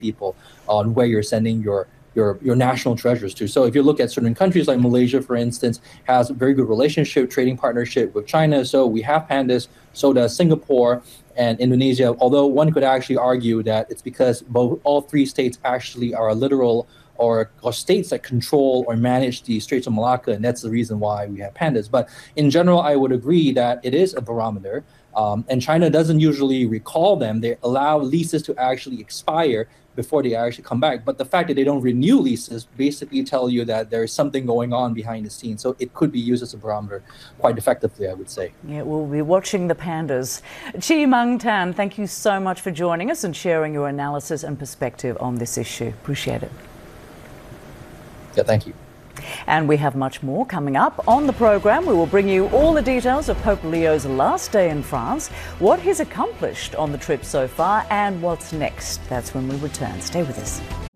people on where you're sending your national treasures to. So if you look at certain countries like Malaysia, for instance, has a very good relationship, trading partnership with China. So we have pandas, so does Singapore and Indonesia, although one could actually argue that it's because all three states actually are literal or states that control or manage the Straits of Malacca, and that's the reason why we have pandas. But in general, I would agree that it is a barometer, and China doesn't usually recall them. They allow leases to actually expire before they actually come back. But the fact that they don't renew leases basically tell you that there's something going on behind the scenes. So it could be used as a barometer quite effectively, I would say. Yeah, we'll be watching the pandas. Chi Meng Tan, thank you so much for joining us and sharing your analysis and perspective on this issue. Appreciate it. Yeah, thank you. And we have much more coming up on the programme. We will bring you all the details of Pope Leo's last day in France, what he's accomplished on the trip so far, and what's next. That's when we return. Stay with us.